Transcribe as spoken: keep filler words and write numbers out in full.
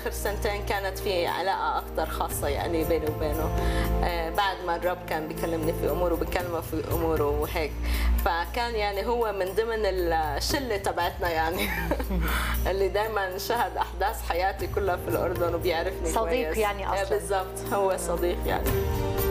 اخر سنتين كانت في علاقه اكثر خاصه يعني بيني وبينه، آه بعد ما الرب كان بيكلمني في امور وبكلمه في امور وهيك، فكان يعني هو من ضمن الشله تبعتنا يعني اللي دائما شهد احداث حياتي كلها في الاردن وبيعرفني صديق كويس. يعني اصلا. بالضبط، هو صديق يعني.